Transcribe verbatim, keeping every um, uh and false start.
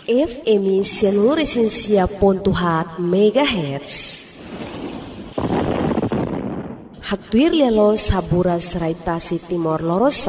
F M seluruh resensia pontuhat megahertz. Haktuir lelo sabura serai tasi timor lorosa.